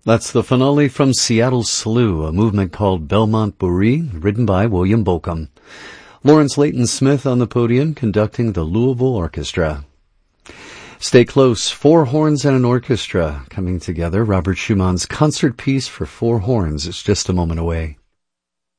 That's the finale from Seattle Slew, a movement called Belmont Bourrée, written by William Bolcom. Lawrence Leighton Smith on the podium, conducting the Louisville Orchestra. Stay close, four horns and an orchestra coming together. Robert Schumann's concert piece for four horns is just a moment away.